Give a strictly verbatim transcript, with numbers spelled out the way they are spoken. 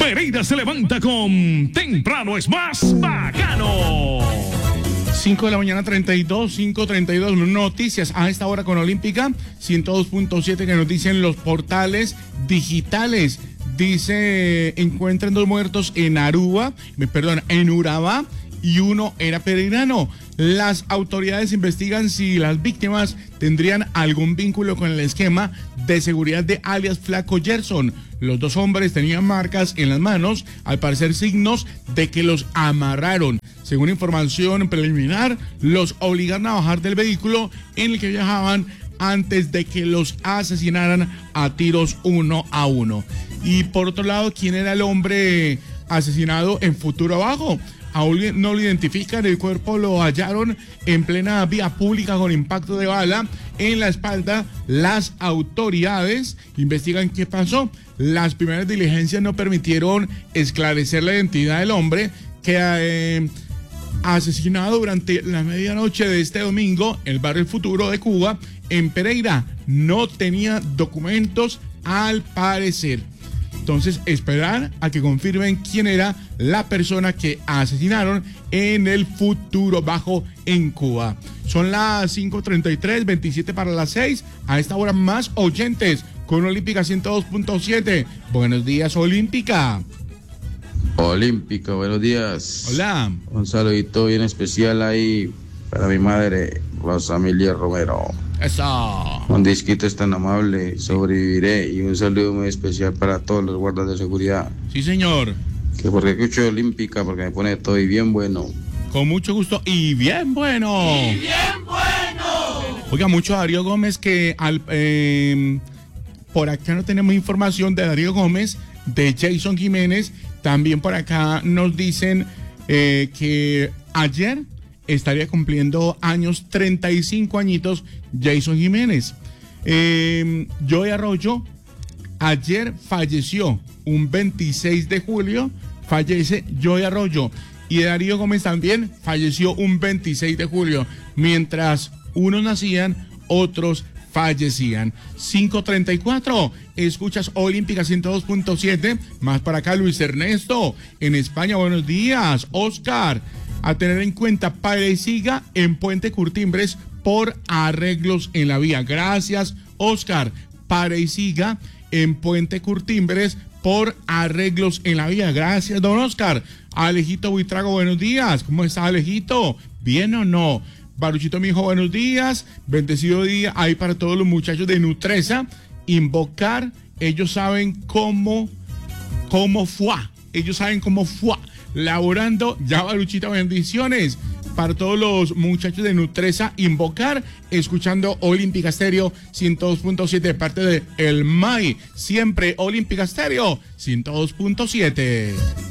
Pereira se levanta con Temprano es más bacano. cinco de la mañana, treinta y dos, cinco treinta y dos, noticias a esta hora con Olímpica, ciento dos punto siete que nos dicen los portales digitales. Dice, encuentran dos muertos en Aruba, perdón, en Urabá, y uno era pereirano. Las autoridades investigan si las víctimas tendrían algún vínculo con el esquema de seguridad de alias Flaco Gerson. Los dos hombres tenían marcas en las manos, al parecer signos de que los amarraron. Según información preliminar, los obligaron a bajar del vehículo en el que viajaban antes de que los asesinaran a tiros uno a uno. Y por otro lado, ¿quién era el hombre asesinado en Futuro Abajo? Aún no lo identifican, el cuerpo lo hallaron en plena vía pública con impacto de bala en la espalda. Las autoridades investigan qué pasó. Las primeras diligencias no permitieron esclarecer la identidad del hombre que eh, asesinado durante la medianoche de este domingo en el barrio El Futuro de Cuba, en Pereira. No tenía documentos al parecer. Entonces, esperar a que confirmen quién era la persona que asesinaron en el Futuro Bajo en Cuba. Son las cinco treinta y tres, veintisiete para las seis. A esta hora más oyentes con Olímpica ciento dos punto siete. Buenos días, Olímpica. Olímpica, buenos días. Hola. Un saludito bien especial ahí para mi madre, Rosamilia Romero. Eso. Un disquito es tan amable, sobreviviré. Y un saludo muy especial para todos los guardas de seguridad. Sí, señor. Que porque escucho Olímpica, porque me pone todo y bien bueno. Con mucho gusto y bien bueno. ¡Y bien bueno! Oiga, mucho Darío Gómez que al, eh, por acá no tenemos información de Darío Gómez, de Jason Jiménez. También por acá nos dicen eh, que ayer estaría cumpliendo años, treinta y cinco añitos, Jason Jiménez. Eh, Joey Arroyo ayer falleció, un veintiséis de julio, fallece Joey Arroyo. Y Darío Gómez también falleció un veintiséis de julio. Mientras unos nacían, otros fallecían. cinco treinta y cuatro, escuchas Olímpica ciento dos punto siete. Más para acá, Luis Ernesto, en España, buenos días. Oscar, a tener en cuenta, Padre y Siga en Puente Curtimbres por arreglos en la vía. Gracias, Oscar. Padre y Siga en Puente Curtimbres por arreglos en la vía. Gracias, don Oscar. Alejito Buitrago, buenos días. ¿Cómo está, Alejito? ¿Bien o no? Baruchito, mi hijo, buenos días. Bendecido día ahí para todos los muchachos de Nutresa. Invocar, ellos saben cómo, cómo fue. Ellos saben cómo fue. Laborando, ya Baruchita, bendiciones para todos los muchachos de Nutresa. Invocar, escuchando Olímpica Estéreo ciento dos punto siete de parte de El M A I. Siempre Olímpica Estéreo ciento dos punto siete.